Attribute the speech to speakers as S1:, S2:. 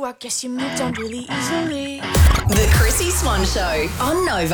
S1: I guess you moved on really easily.
S2: The Chrissy Swan Show on Nova.